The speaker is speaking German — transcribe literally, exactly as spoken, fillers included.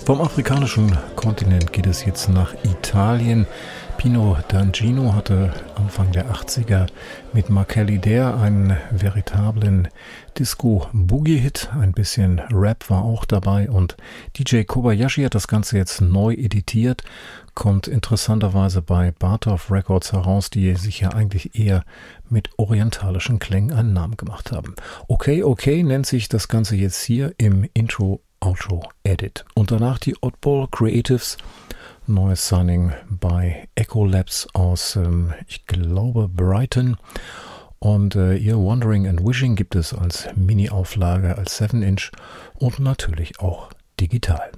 Vom afrikanischen Kontinent geht es jetzt nach Italien. Pino D'Angino hatte Anfang der achtziger mit Marcelli Dare einen veritablen Disco-Boogie-Hit. Ein bisschen Rap war auch dabei und D J Kobayashi hat das Ganze jetzt neu editiert, kommt interessanterweise bei Bartov Records heraus, die sich ja eigentlich eher mit orientalischen Klängen einen Namen gemacht haben. Okay, okay nennt sich das Ganze jetzt hier im Intro Outro Edit. Und danach die Oddball Creatives, neues Signing bei Echo Labs aus, ähm, ich glaube, Brighton. Und äh, ihr Wandering and Wishing gibt es als Mini-Auflage, als seven inch und natürlich auch digital.